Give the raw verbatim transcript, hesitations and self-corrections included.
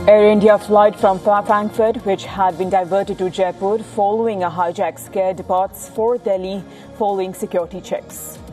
Air India flight from Frankfurt, which had been diverted to Jaipur following a hijack, scared departs for Delhi following security checks.